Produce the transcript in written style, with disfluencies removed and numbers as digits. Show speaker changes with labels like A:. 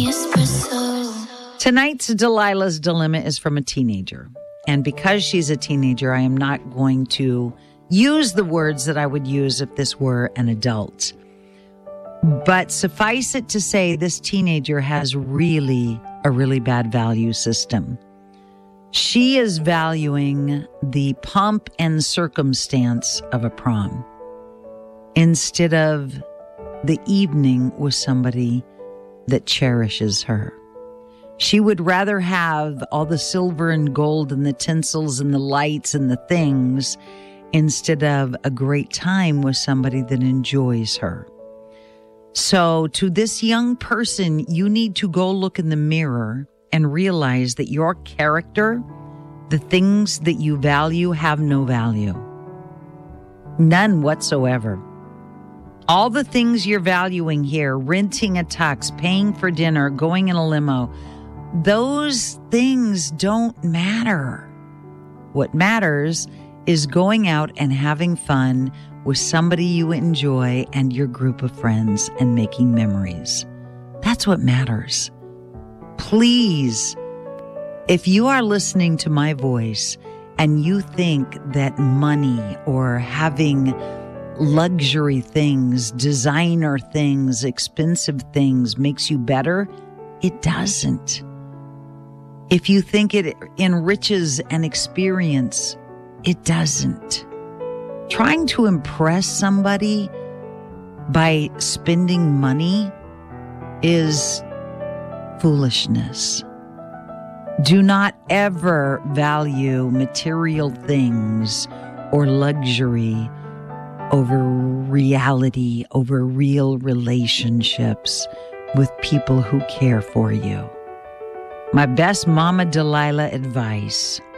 A: Tonight's Delilah's Dilemma is from a teenager. And because she's a teenager, I am not going to use the words that I would use if this were an adult. But suffice it to say, this teenager has a really bad value system. She is valuing the pomp and circumstance of a prom instead of the evening with somebody that cherishes her. She would rather have all the silver and gold and the tinsels and the lights and the things instead of a great time with somebody that enjoys her. So to this young person, you need to go look in the mirror and realize that your character, the things that you value, have no value. None whatsoever. All the things you're valuing here, renting a tux, paying for dinner, going in a limo, those things don't matter. What matters is going out and having fun with somebody you enjoy and your group of friends and making memories. That's what matters. Please, if you are listening to my voice and you think that money or having luxury things, designer things, expensive things makes you better, it doesn't. If you think it enriches an experience, it doesn't. Trying to impress somebody by spending money is foolishness. Do not ever value material things or luxury over reality, over real relationships with people who care for you. My best Mama Delilah advice: